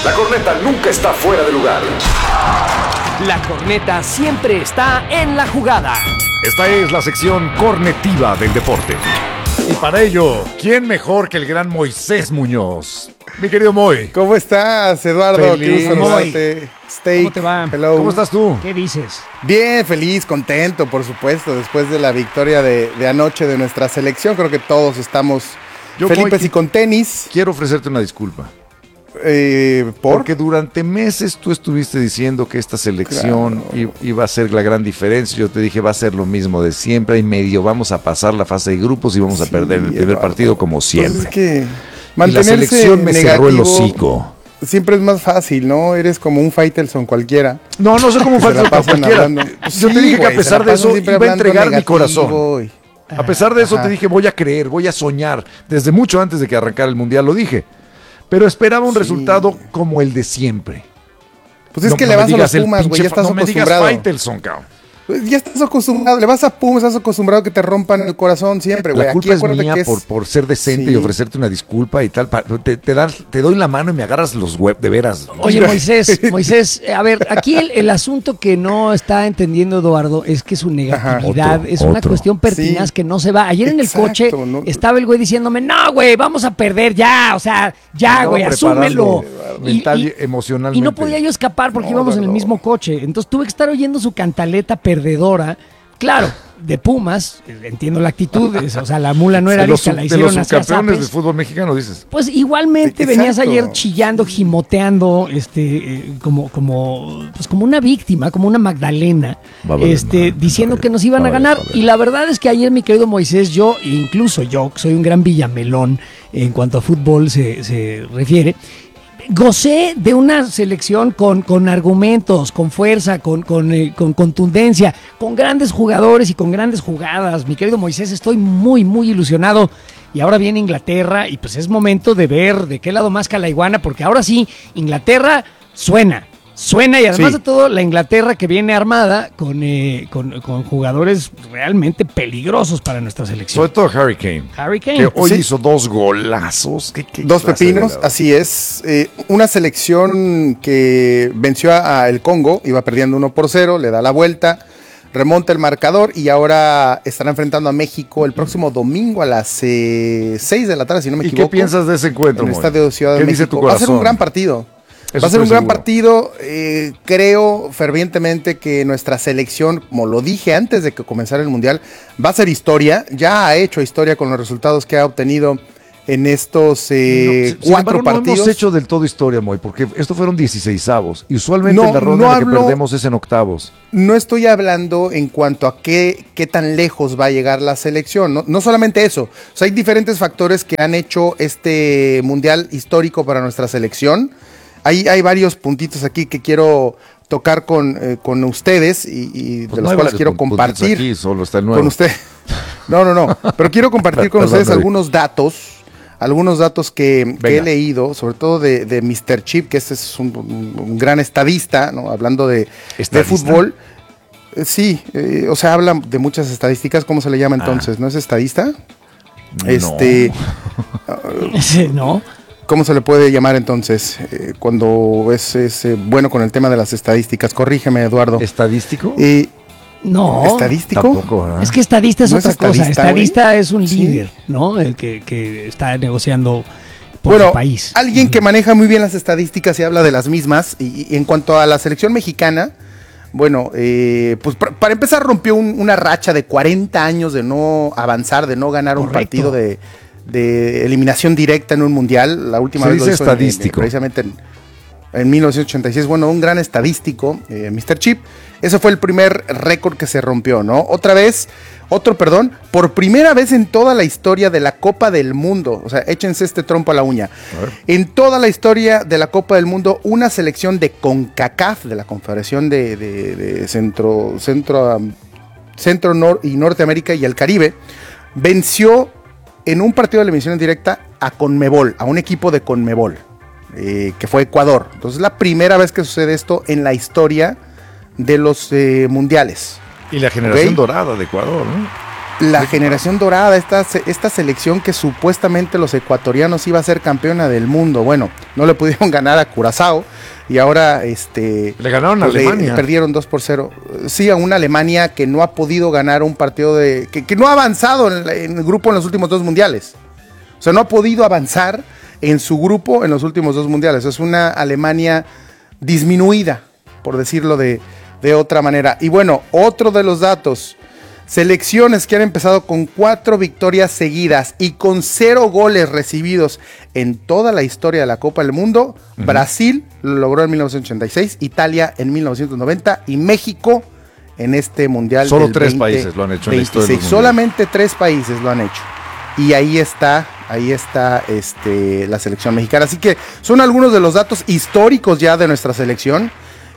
La corneta nunca está fuera de lugar. La corneta siempre está en la jugada. Esta es la sección cornetiva del deporte. Y para ello, ¿quién mejor que el gran Moisés Muñoz? Mi querido Moy. ¿Cómo estás, Eduardo? Feliz. ¿Cómo te va? Hello. ¿Cómo estás tú? ¿Qué dices? Bien, feliz, contento, por supuesto, después de la victoria de anoche de nuestra selección. Creo que todos estamos felices y con tenis. Quiero ofrecerte una disculpa. ¿Por? Porque durante meses tú estuviste diciendo que esta selección iba a ser la gran diferencia. Yo te dije, va a ser lo mismo de siempre. Y medio vamos a pasar la fase de grupos y vamos a perder el primer partido como siempre. Pues es que y la selección me cerró el hocico. Siempre es más fácil, ¿no? Eres como un Faitelson cualquiera. No soy como un Faitelson cualquiera. Yo te dije que a pesar de eso iba a entregar mi corazón. A pesar de eso te dije, voy a creer, voy a soñar. Desde mucho antes de que arrancara el Mundial lo dije. Pero esperaba un resultado como el de siempre. Pues es que le vas a los Pumas, güey, ya estás acostumbrado. No me digas Faitelson, cabrón. Ya estás acostumbrado, le vas a Pumas, estás acostumbrado a que te rompan el corazón siempre, güey. La culpa es mía por ser decente y ofrecerte una disculpa y tal. Te doy la mano y me agarras los web, de veras. Oye, Moisés, a ver, aquí el asunto que no está entendiendo Eduardo es que su negatividad es una cuestión pertinaz que no se va. Ayer en el coche estaba el güey diciéndome, no, güey, vamos a perder ya, o sea, ya, güey, asúmelo. Mental y emocionalmente. Y no podía yo escapar porque íbamos en el mismo coche. Entonces tuve que estar oyendo su cantaleta perdedora. Claro, de Pumas, entiendo la actitud, o sea, la mula no era lista, la hicieron hacer zapes. De los subcampeones del fútbol mexicano, dices. Pues igualmente venías ayer chillando, gimoteando, como una víctima, como una Magdalena, diciendo que nos iban a ganar. Y la verdad es que ayer, mi querido Moisés, incluso yo, que soy un gran villamelón en cuanto a fútbol se refiere, gocé de una selección con argumentos, con fuerza, con contundencia, con grandes jugadores y con grandes jugadas. Mi querido Moisés, estoy muy, muy ilusionado. Y ahora viene Inglaterra y pues es momento de ver de qué lado masca la iguana, porque ahora sí, Inglaterra suena y además de todo la Inglaterra que viene armada con jugadores realmente peligrosos para nuestra selección. Sobre todo Harry Kane. Que hoy hizo 2 golazos. Dos pepinos, así es. Una selección que venció a el Congo, iba perdiendo 1-0, le da la vuelta, remonta el marcador y ahora estará enfrentando a México el próximo domingo a las 6 de la tarde, si no me equivoco. ¿Y qué piensas de ese encuentro? En el Estadio Ciudad de México. Dice tu corazón? Va a ser un gran partido. Va a ser un gran partido. Creo fervientemente que nuestra selección, como lo dije antes de que comenzara el Mundial, va a ser historia. Ya ha hecho historia con los resultados que ha obtenido en estos 4 partidos. No hemos hecho del todo historia, Moy, porque estos fueron 16avos. Y usualmente la ronda en la que perdemos es en octavos. No estoy hablando en cuanto a qué tan lejos va a llegar la selección. No solamente eso. O sea, hay diferentes factores que han hecho este Mundial histórico para nuestra selección. Hay varios puntitos aquí que quiero tocar con ustedes y de los cuales quiero compartir. Aquí, solo está el nuevo. Con usted. No. Pero quiero compartir con ustedes algunos datos que he leído, sobre todo de Mr. Chip, que este es un gran estadista, ¿no? Hablando de fútbol. Sí, o sea, habla de muchas estadísticas. ¿Cómo se le llama entonces? ¿No es estadista? No. ¿Cómo se le puede llamar entonces cuando es bueno con el tema de las estadísticas? Corrígeme, Eduardo. ¿Estadístico? No. ¿Estadístico? Tampoco, ¿no? Es que estadista es otra cosa. Estadista es un líder, ¿no? El que está negociando por su país. Alguien que maneja muy bien las estadísticas y habla de las mismas. Y en cuanto a la selección mexicana, bueno, pues para empezar rompió una racha de 40 años de no avanzar, de no ganar un partido de eliminación directa en un mundial. La última vez lo hizo estadístico. Precisamente en 1986. Bueno, un gran estadístico, Mr. Chip. Ese fue el primer récord que se rompió, ¿no? Por primera vez en toda la historia de la Copa del Mundo, o sea, échense este trompo a la uña. En toda la historia de la Copa del Mundo, una selección de CONCACAF, de la Confederación de Centro y Norteamérica y el Caribe, venció en un partido de eliminación directa a CONMEBOL, a un equipo de CONMEBOL, que fue Ecuador. Entonces, es la primera vez que sucede esto en la historia de los mundiales. Y la generación dorada de Ecuador, ¿no? la generación dorada, esta selección que supuestamente los ecuatorianos iba a ser campeona del mundo. Bueno, no le pudieron ganar a Curazao y ahora le ganaron a Alemania. Perdieron 2-0. Sí, a una Alemania que no ha podido ganar un partido que no ha avanzado en el grupo en los últimos 2 mundiales. O sea, no ha podido avanzar en su grupo en los últimos 2 mundiales. Es una Alemania disminuida, por decirlo de otra manera. Y bueno, otro de los datos: selecciones que han empezado con 4 victorias seguidas y con 0 goles recibidos en toda la historia de la Copa del Mundo. Brasil lo logró en 1986, Italia en 1990 y México en este mundial. Solo 3 países lo han hecho en la historia del mundial. Solamente 3 países lo han hecho. Y ahí está la selección mexicana. Así que son algunos de los datos históricos ya de nuestra selección.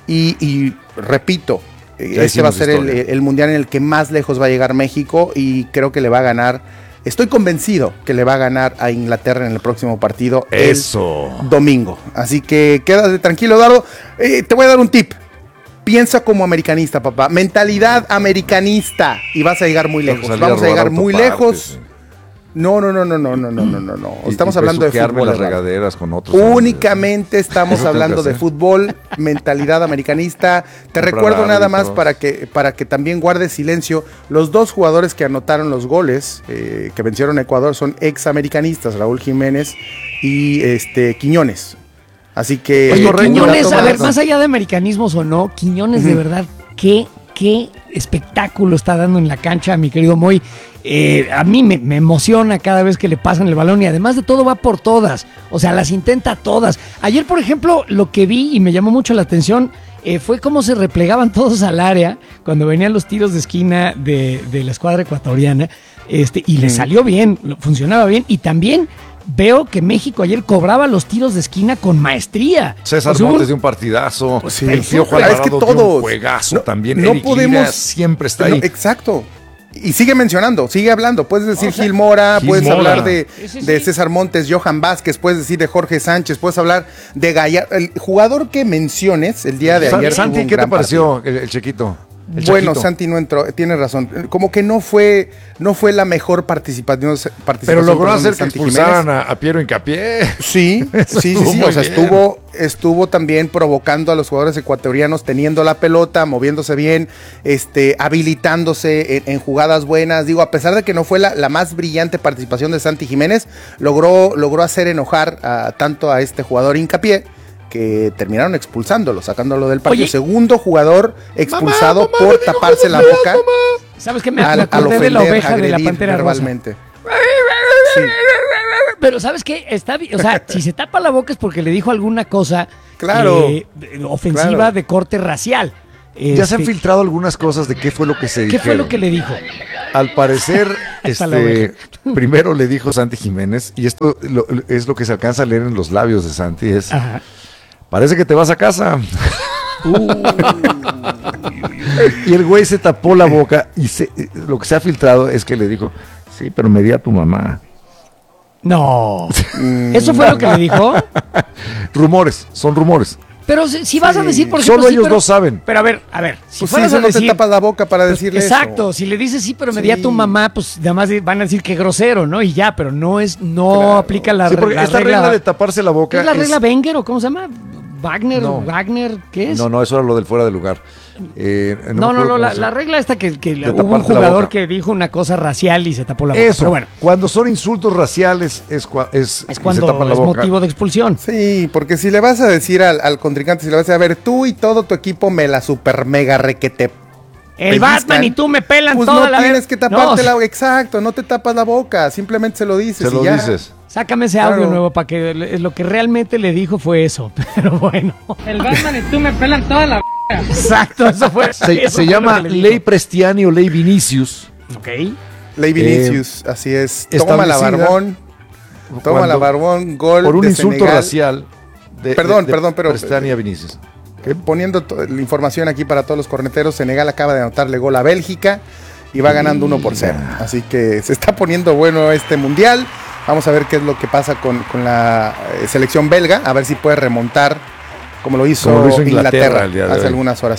Y repito, este va a ser el mundial en el que más lejos va a llegar México y creo que le va a ganar. Estoy convencido que le va a ganar a Inglaterra en el próximo partido. Eso. El domingo. Así que quédate tranquilo, Eduardo. Te voy a dar un tip. Piensa como americanista, papá. Mentalidad americanista y vas a llegar muy lejos. Vamos a llegar muy lejos. No. Estamos hablando de fútbol. Las regaderas con otros. Únicamente estamos hablando de fútbol, mentalidad americanista. Te recuerdo nada más para que también guardes silencio. Los 2 jugadores que anotaron los goles que vencieron a Ecuador son ex-americanistas, Raúl Jiménez y Quiñones. Así que Quiñones, a ver, más allá de americanismos o no, Quiñones de verdad, qué espectáculo está dando en la cancha, mi querido Moy. A mí me emociona cada vez que le pasan el balón y además de todo va por todas, o sea, las intenta todas. Ayer, por ejemplo, lo que vi y me llamó mucho la atención fue cómo se replegaban todos al área cuando venían los tiros de esquina de la escuadra ecuatoriana, y le salió bien, funcionaba bien, y también veo que México ayer cobraba los tiros de esquina con maestría. César Montes de un partidazo. Sí, el Piojo Alvarado de un juegazo también. No podemos. Siempre está ahí. Exacto. Y sigue mencionando, sigue hablando. Puedes decir Gil Mora, puedes hablar de César Montes, Johan Vázquez, puedes decir de Jorge Sánchez, puedes hablar de Gallardo. El jugador que menciones el día de ayer. Santi, ¿qué te pareció el chiquito? Bueno, Santi no entró, tiene razón. Como que no fue la mejor participación. Pero logró hacer que expulsaran a Piero Hincapié. Sí. O sea, estuvo también provocando a los jugadores ecuatorianos, teniendo la pelota, moviéndose bien, habilitándose en jugadas buenas. Digo, a pesar de que no fue la más brillante participación de Santi Jiménez, logró hacer enojar tanto a este jugador Hincapié, que terminaron expulsándolo, sacándolo del partido. Segundo jugador expulsado por taparse la boca. ¿Sabes qué? Me acordé de la oveja de la Pantera Rosa. Sí. Pero ¿sabes qué? O sea, si se tapa la boca es porque le dijo alguna cosa ofensiva de corte racial. Ya se han filtrado algunas cosas de qué fue lo que se dijeron. ¿Qué fue lo que le dijo? Al parecer, primero le dijo Santi Jiménez, y esto es lo que se alcanza a leer en los labios de Santi, Ajá. Parece que te vas a casa. Y el güey se tapó la boca y lo que se ha filtrado es que le dijo, sí, pero me di a tu mamá. No. ¿Eso fue lo que le dijo? Son rumores. Pero si vas a decir, por ejemplo... Solo ellos dos saben. Pero a ver. Si pues fueras a decir... no te tapas la boca para decirle exacto, si le dices sí, pero me di a tu mamá, pues nada más van a decir que grosero, ¿no? Y ya, pero no aplica la regla de taparse la boca. ¿Es la regla Wenger o cómo se llama? Wagner, ¿qué es? No, eso era lo del fuera de lugar. La regla esta que hubo un jugador que dijo una cosa racial y se tapó la boca. Eso, pero bueno. Cuando son insultos raciales es cuando se tapan la boca. Es motivo de expulsión. Sí, porque si le vas a decir al contrincante, si le vas a decir, a ver, tú y todo tu equipo me la super mega requete. El Batman y tú me pelan pues toda la vez. No tienes que taparte la boca. Exacto, no te tapas la boca, simplemente se lo dices. Dices. Sácame ese audio nuevo para que lo que realmente le dijo fue eso. Pero bueno. El Batman y tú me pelan toda la... Exacto, eso fue. Se llama Ley Prestiani o Ley Vinicius. Ok. Ley Vinicius, así es. Toma la barbón, gol por un de insulto Senegal. Racial. Perdón, pero Prestiani a Vinicius. Poniendo la información aquí para todos los corneteros, Senegal acaba de anotarle gol a Bélgica y va ganando 1-0. Así que se está poniendo bueno este mundial. Vamos a ver qué es lo que pasa con la selección belga, a ver si puede remontar como lo hizo Inglaterra hace algunas horas.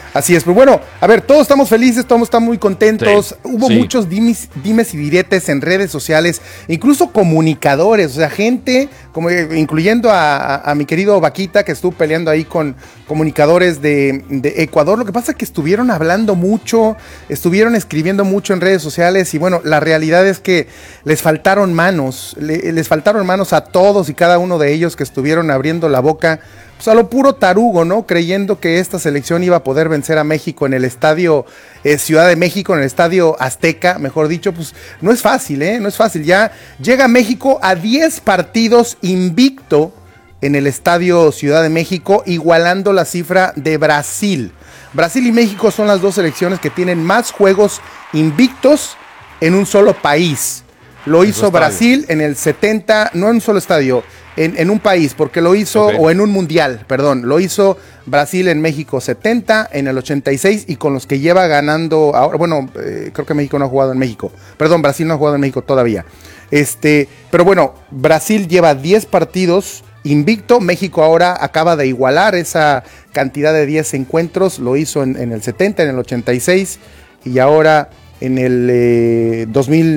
Así es, pues bueno, a ver, todos estamos felices, todos estamos muy contentos. Hubo muchos dimes y diretes en redes sociales, incluso comunicadores, o sea, gente, como incluyendo a mi querido Vaquita, que estuvo peleando ahí con comunicadores de Ecuador. Lo que pasa es que estuvieron hablando mucho, estuvieron escribiendo mucho en redes sociales y bueno, la realidad es que les faltaron manos, les faltaron manos a todos y cada uno de ellos que estuvieron abriendo la boca, pues a lo puro tarugo, ¿no? Creyendo que esta selección iba a poder vencer a México en el estadio Ciudad de México, en el estadio Azteca, mejor dicho, pues no es fácil, no es fácil. Ya llega México a 10 partidos invicto en el estadio Ciudad de México, igualando la cifra de Brasil. Brasil y México son las dos selecciones que tienen más juegos invictos en un solo país. Lo hizo Brasil en el 70, no en un solo estadio, en un país, porque lo hizo, o en un mundial, perdón, lo hizo Brasil en México 70, en el 86, y con los que lleva ganando ahora, bueno, creo que México no ha jugado en México, perdón, Brasil no ha jugado en México todavía, pero bueno, Brasil lleva 10 partidos invicto, México ahora acaba de igualar esa cantidad de 10 encuentros, lo hizo en el 70, en el 86, y ahora en el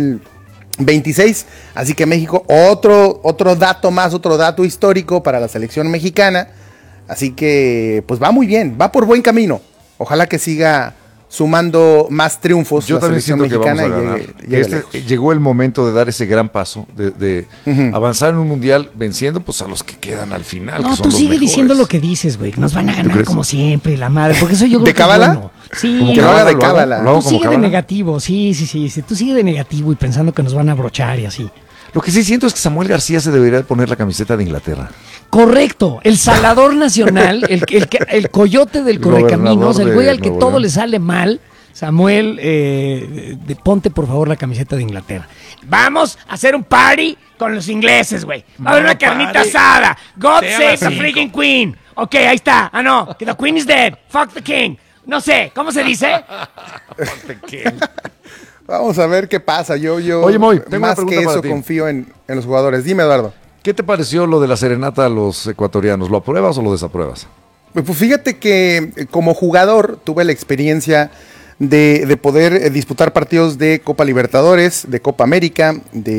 2026, así que México, otro dato más, otro dato histórico para la selección mexicana, así que pues va muy bien, va por buen camino, ojalá que siga sumando más triunfos. Yo también siento mexicana que vamos a ganar. Llegó el momento de dar ese gran paso, de avanzar en un mundial venciendo pues a los que quedan al final. No, que son tú los sigue mejores. diciendo lo que dices, güey, nos van a ganar como siempre, la madre, porque eso yo creo ¿De cábala? Que es bueno. Sí, como que habla de cábala. Tú sigue de negativo, sí, tú sigue de negativo y pensando que nos van a abrochar y así. Lo que sí siento es que Samuel García se debería poner la camiseta de Inglaterra. Correcto, el salador nacional, el coyote del correcaminos, el güey al que todo le sale mal. Samuel, ponte por favor la camiseta de Inglaterra. Vamos a hacer un party con los ingleses, güey. Va a haber una carnita asada. God save the freaking queen. Ok, ahí está. Ah, no, que the queen is dead. Fuck the king. No sé, ¿cómo se dice? Fuck the king. Vamos a ver qué pasa. Yo Oye, Moy, tengo más una que eso ti. confío en los jugadores. Dime, Eduardo. ¿Qué te pareció lo de la serenata a los ecuatorianos? ¿Lo apruebas o lo desapruebas? Pues fíjate que como jugador tuve la experiencia de poder disputar partidos de Copa Libertadores, de Copa América,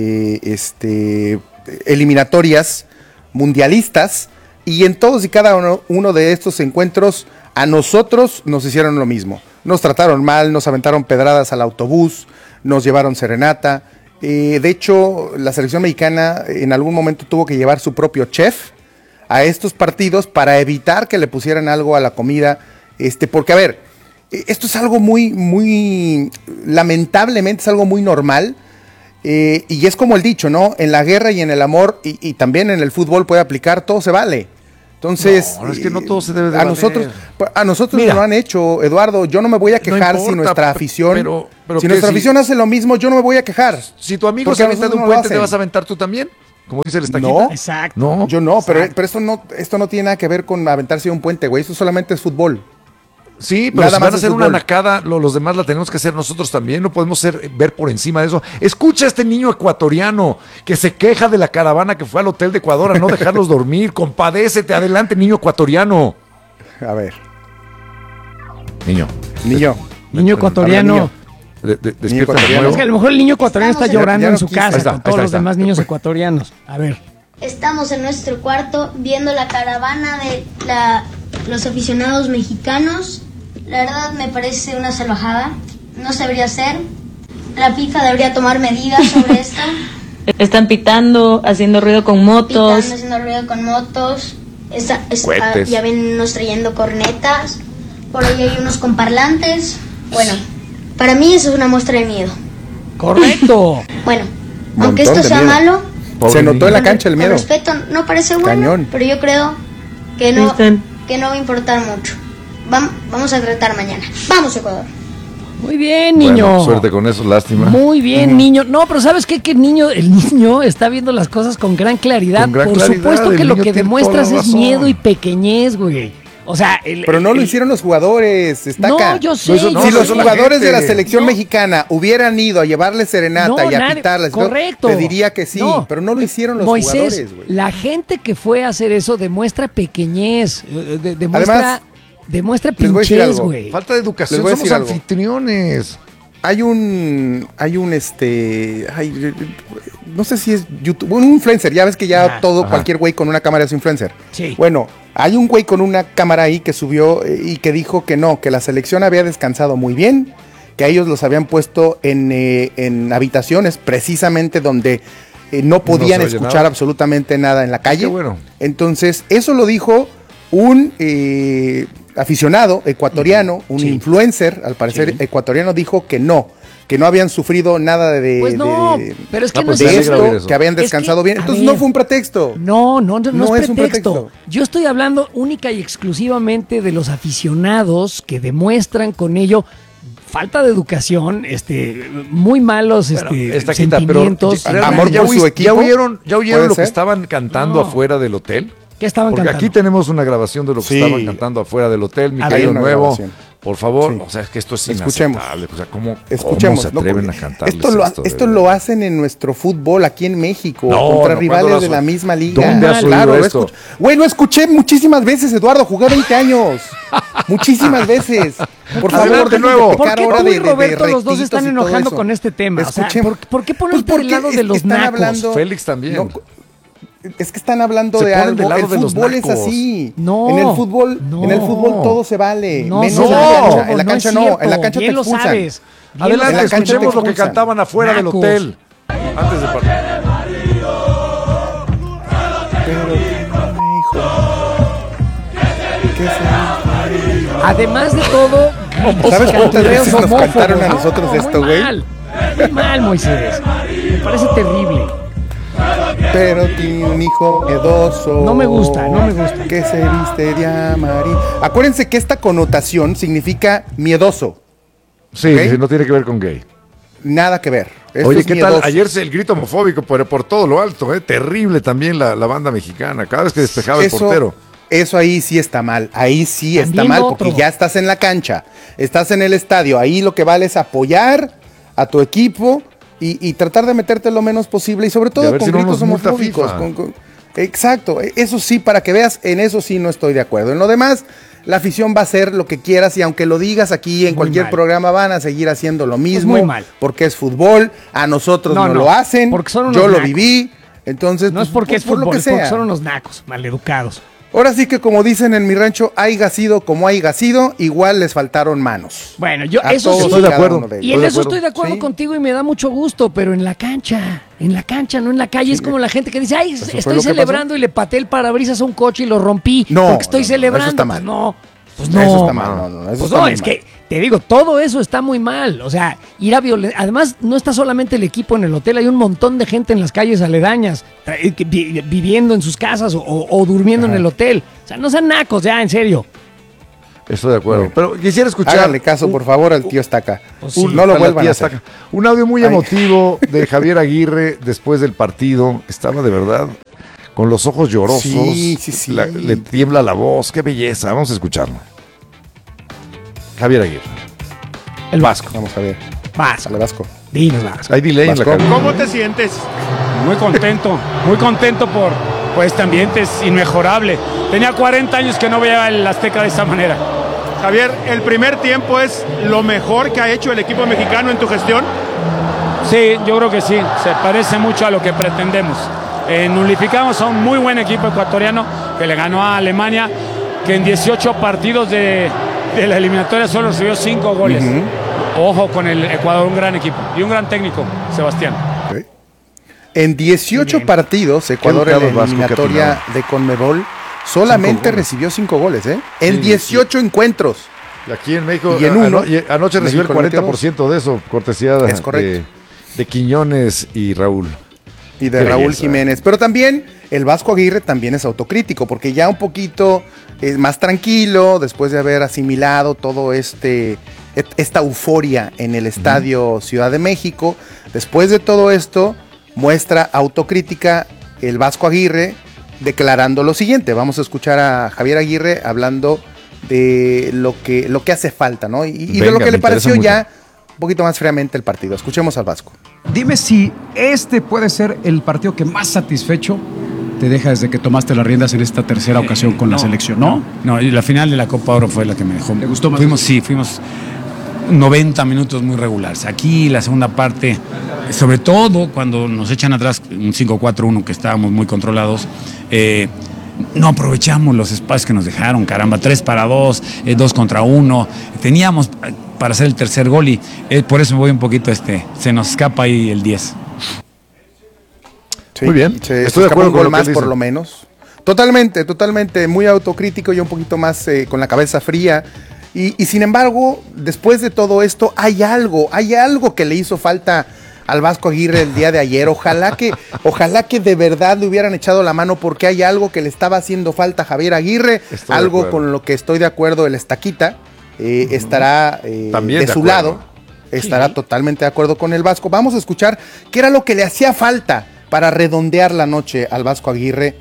de eliminatorias mundialistas, y en todos y cada uno de estos encuentros a nosotros nos hicieron lo mismo. Nos trataron mal, nos aventaron pedradas al autobús, nos llevaron serenata. De hecho, la selección mexicana en algún momento tuvo que llevar su propio chef a estos partidos para evitar que le pusieran algo a la comida, porque a ver, esto es algo muy, lamentablemente es algo muy normal, y es como el dicho, ¿no? En la guerra y en el amor, y también en el fútbol puede aplicar, todo se vale. Entonces, no, es que no todo se debe de a nosotros nos lo han hecho, Eduardo. Yo no me voy a quejar si nuestra afición, si nuestra afición hace lo mismo, yo no me voy a quejar. Si tu amigo se avienta de un puente, ¿te vas a aventar tú también? Como dice el estaquita. No, exacto. No, yo no, pero esto no tiene nada que ver con aventarse de un puente, güey. Esto solamente es fútbol. Sí, pero si van a hacer una nacada, los demás la tenemos que hacer nosotros también, no podemos ver por encima de eso. Escucha a este niño ecuatoriano que se queja de la caravana que fue al hotel de Ecuador a no dejarlos dormir. Compadécete, adelante, niño ecuatoriano. A ver. Niño ecuatoriano. Despierta. Es que a lo mejor el niño ecuatoriano está llorando en su casa con todos los demás niños ecuatorianos. A ver. Estamos en nuestro cuarto viendo la caravana de los aficionados mexicanos. La verdad me parece una salvajada. No se debería hacer. La FIFA debería tomar medidas sobre esto. Están pitando, haciendo ruido con motos. Ya ven unos trayendo cornetas. Por ahí hay unos con parlantes. Bueno, para mí eso es una muestra de miedo. Correcto. Bueno, aunque esto sea malo, se notó en la cancha el miedo. Con respeto, no parece bueno, Cañón. pero yo creo que no va a importar mucho. Vamos a tratar mañana. Vamos, Ecuador. Muy bien, niño. Bueno, suerte con eso, lástima. Muy bien, niño. No, pero ¿sabes qué? Que el niño está viendo las cosas con gran claridad. Por supuesto que lo que demuestras es miedo y pequeñez, güey. O sea, pero no lo hicieron los jugadores, destaca. No, yo sé. Si los jugadores de la selección mexicana hubieran ido a llevarle serenata y a pitarles, correcto, te diría que sí, pero no lo hicieron los jugadores, güey. La gente que fue a hacer eso demuestra pequeñez, demuestra Demuestra pinchez, güey. Falta de educación, somos anfitriones. Hay un no sé si es YouTube, un influencer, ya ves que ya cualquier güey con una cámara es influencer. Sí. Bueno, hay un güey con una cámara ahí que subió y que dijo que no, que la selección había descansado muy bien, que a ellos los habían puesto en habitaciones precisamente donde no podían escuchar absolutamente nada en la calle. Bueno. Entonces, eso lo dijo un aficionado ecuatoriano, un influencer, al parecer ecuatoriano, dijo que no habían sufrido nada de, pues no, pero es que no es esto, que habían descansado bien. Entonces no fue un pretexto. No es pretexto. Yo estoy hablando única y exclusivamente de los aficionados que demuestran con ello falta de educación, muy malos sentimientos. Amor por su equipo. ¿Ya oyeron lo que estaban cantando afuera del hotel? ¿Qué estaban Porque cantando? Aquí tenemos una grabación de lo que estaban cantando afuera del hotel, mi querido Nuevo. Grabación. Por favor, o sea, es que esto es inaceptable. O sea, ¿cómo se atreven a cantar esto lo hacen en nuestro fútbol aquí en México, contra rivales de la misma liga. ¿Dónde has oído esto? Güey, lo escuché muchísimas veces, Eduardo, jugué 20 años. Muchísimas veces. Por favor, de nuevo. ¿Por qué tú y Roberto los dos están enojando con este tema? O sea, ¿por qué ponerte del lado de los nacos? Félix también. Es que están hablando de algo. El fútbol es así. No. En el fútbol todo se vale. No, menos en la cancha no. En la cancha te expulsan. Sabes. Adelante, escuchemos lo que cantaban afuera del hotel. Antes de partir. Además de todo, ¿sabes cuántas veces nos cantaron a nosotros esto, güey? Muy mal, Moisés. Me parece terrible. Pero tiene un hijo miedoso. No me gusta. Que se viste de amarillo. Acuérdense que esta connotación significa miedoso. Sí, ¿okay? No tiene que ver con gay. Nada que ver. Oye, ¿qué tal? Ayer el grito homofóbico por todo lo alto, terrible también la banda mexicana, cada vez que despejaba el portero. Eso ahí sí está mal, porque ya estás en la cancha, estás en el estadio, ahí lo que vale es apoyar a tu equipo y tratar de meterte lo menos posible y sobre todo con gritos homofóbicos. Exacto, eso sí, para que veas, en eso sí no estoy de acuerdo. En lo demás, la afición va a hacer lo que quieras y aunque lo digas aquí en cualquier programa van a seguir haciendo lo mismo, muy mal. Porque es fútbol, a nosotros no lo hacen, porque son yo lo viví, entonces no es porque es fútbol, es porque son unos nacos, maleducados. Ahora sí que como dicen en mi rancho, haiga sido como haiga sido, igual les faltaron manos. Bueno, yo eso sí estoy de acuerdo. Y en eso estoy de acuerdo contigo y me da mucho gusto, pero en la cancha, no en la calle. Sí. Es como la gente que dice, ay, estoy celebrando y le pateé el parabrisas a un coche y lo rompí porque estoy celebrando. Eso está mal. Pues no, eso está mal. Es que te digo, todo eso está muy mal. O sea, ir a violentar. Además, no está solamente el equipo en el hotel, hay un montón de gente en las calles aledañas, viviendo en sus casas o durmiendo en el hotel. O sea, no sean nacos, ya, en serio. Estoy de acuerdo. Bueno, pero quisiera escuchar. Háganle caso, por favor, al tío Estaca. No lo vuelvan a hacer. Un audio muy emotivo de Javier Aguirre después del partido. Estaba de verdad con los ojos llorosos. Sí. Le tiembla la voz. Qué belleza. Vamos a escucharlo. Javier Aguirre. El Vasco. Vamos a ver. Vasco. Dinos, Vasco. Hay delay en la cabina. ¿Cómo te sientes? Muy contento por este ambiente, es inmejorable. Tenía 40 años que no veía el Azteca de esta manera. Javier, ¿el primer tiempo es lo mejor que ha hecho el equipo mexicano en tu gestión? Sí, yo creo que sí. Se parece mucho a lo que pretendemos. Nulificamos a un muy buen equipo ecuatoriano que le ganó a Alemania, que en 18 partidos de la eliminatoria solo recibió 5 goles. Ojo con el Ecuador, un gran equipo y un gran técnico, Sebastián. Okay. En 18 partidos, Ecuador en la eliminatoria de Conmebol solamente recibió 5 goles, en 18 encuentros. Y aquí en México, y en uno, anoche recibió el 40% de eso, cortesía de Quiñones y Raúl. Y de Raúl Jiménez. Pero también el Vasco Aguirre también es autocrítico, porque ya un poquito más tranquilo, después de haber asimilado todo esta euforia en el Estadio Ciudad de México, después de todo esto, muestra autocrítica el Vasco Aguirre, declarando lo siguiente. Vamos a escuchar a Javier Aguirre hablando de lo que hace falta, ¿no? Y de lo que le pareció ya un poquito más fríamente el partido. Escuchemos al Vasco. Dime si este puede ser el partido que más satisfecho te deja desde que tomaste las riendas en esta tercera ocasión con la selección, ¿no? No, y la final de la Copa Oro fue la que me dejó. ¿Te gustó más? Fuimos 90 minutos muy regulares. Aquí la segunda parte, sobre todo cuando nos echan atrás un 5-4-1 que estábamos muy controlados, no aprovechamos los espacios que nos dejaron, caramba, 3-2, 2-1. Teníamos para hacer el tercer gol y por eso me voy un poquito, se nos escapa ahí el 10. Sí, muy bien, estoy de acuerdo con lo más, por lo menos. Totalmente, muy autocrítico y un poquito más con la cabeza fría. Y sin embargo, después de todo esto, hay algo que le hizo falta al Vasco Aguirre el día de ayer. Ojalá que de verdad le hubieran echado la mano, porque hay algo que le estaba haciendo falta a Javier Aguirre, algo con lo que estoy de acuerdo. El Estaquita estará de su lado, estará totalmente de acuerdo con el Vasco. Vamos a escuchar qué era lo que le hacía falta para redondear la noche al Vasco Aguirre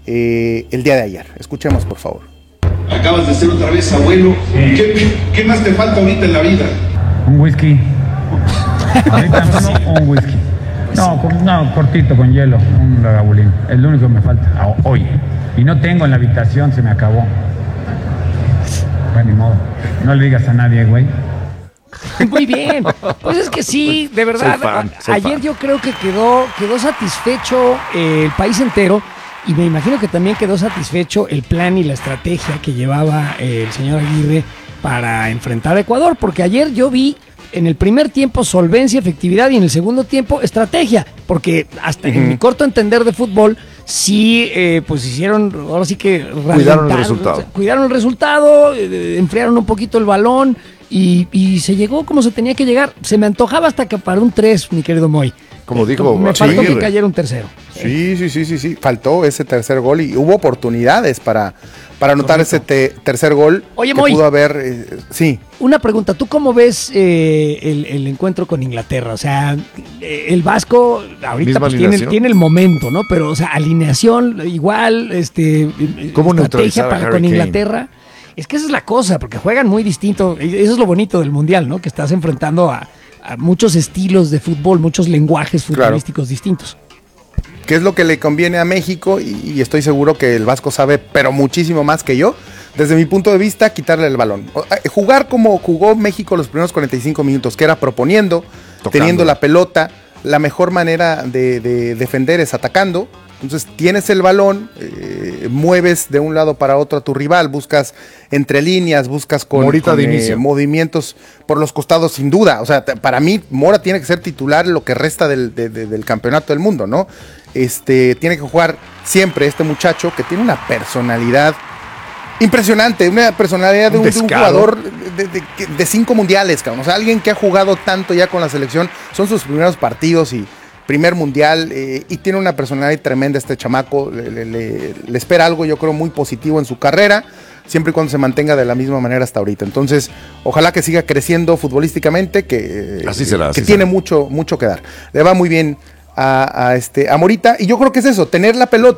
el día de ayer. Escuchemos, por favor. Acabas de ser otra vez abuelo. ¿Qué más te falta ahorita en la vida? Un whisky. Ahorita mismo un whisky. No, cortito, con hielo. Un lagavulín. Es lo único que me falta hoy. Y no tengo en la habitación, se me acabó. Bueno, ni modo. No le digas a nadie, güey. Muy bien. Pues es que sí, de verdad. Ayer yo creo que quedó satisfecho el país entero. Y me imagino que también quedó satisfecho el plan y la estrategia que llevaba el señor Aguirre para enfrentar a Ecuador, porque ayer yo vi en el primer tiempo solvencia, efectividad, y en el segundo tiempo estrategia, porque hasta en mi corto entender de fútbol sí pues hicieron, ahora sí que cuidaron el resultado, enfriaron un poquito el balón y se llegó como se tenía que llegar. Se me antojaba hasta que para un 3, mi querido Moy. Como dijo, me faltó que cayera un tercero. Sí. Faltó ese tercer gol y hubo oportunidades para anotar ese tercer gol. Oye, que Moy, pudo haber. Sí. Una pregunta, ¿tú cómo ves el encuentro con Inglaterra? O sea, el Vasco ahorita pues, tiene el momento, ¿no? Pero, o sea, alineación igual, ¿cómo estrategia para con Inglaterra. Es que esa es la cosa, porque juegan muy distinto. Eso es lo bonito del Mundial, ¿no? Que estás enfrentando a muchos estilos de fútbol, muchos lenguajes futbolísticos distintos. ¿Qué es lo que le conviene a México? Y estoy seguro que el Vasco sabe, pero muchísimo más que yo. Desde mi punto de vista, quitarle el balón. Jugar como jugó México los primeros 45 minutos, que era proponiendo, teniendo la pelota. La mejor manera de defender es atacando. Entonces tienes el balón, mueves de un lado para otro a tu rival, buscas entre líneas, buscas con movimientos por los costados, sin duda. O sea, para mí Mora tiene que ser titular lo que resta del campeonato del mundo, ¿no? Tiene que jugar siempre este muchacho que tiene una personalidad impresionante, una personalidad de un jugador de 5 mundiales, cabrón. O sea, alguien que ha jugado tanto ya con la selección, son sus primeros partidos y primer mundial, y tiene una personalidad tremenda este chamaco. Le espera algo, yo creo, muy positivo en su carrera, siempre y cuando se mantenga de la misma manera hasta ahorita. Entonces, ojalá que siga creciendo futbolísticamente, que tiene mucho que dar. Le va muy bien a Morita, y yo creo que es eso, tener la pelota.